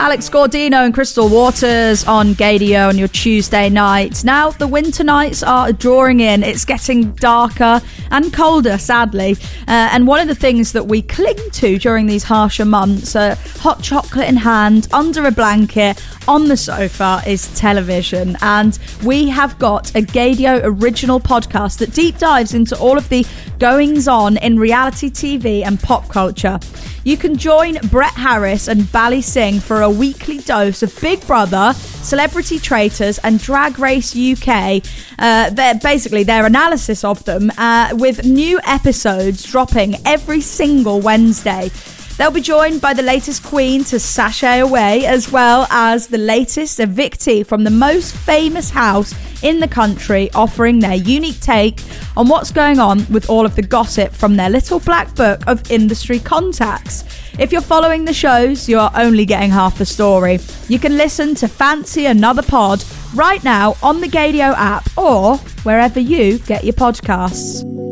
Alex Gordino and Crystal Waters on Gaydio on your Tuesday night. Now, the winter nights are drawing in. It's getting darker and colder, sadly. And one of the things that we cling to during these harsher months, hot chocolate in hand, under a blanket, on the sofa, is television. And we have got a Gaydio original podcast that deep dives into all of the goings-on in reality TV and pop culture. You can join Brett Harris and Bally Singh for a weekly dose of Big Brother, Celebrity Traitors and Drag Race UK. Their analysis of them with new episodes dropping every single Wednesday. They'll be joined by the latest queen to sashay away, as well as the latest evictee from the most famous house in the country, offering their unique take on what's going on with all of the gossip from their little black book of industry contacts. If you're following the shows, you're only getting half the story. You can listen to Fancy Another Pod right now on the Gaydio app or wherever you get your podcasts.